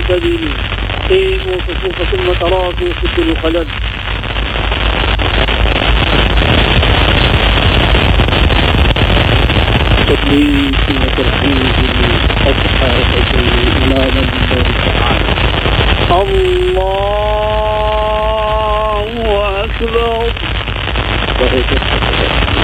سبيله قيموا صفوف ثم تراصوا سدوا الخلل. تدلي سنة الحميد أضحى إماما لله تعالى. الله أكبر.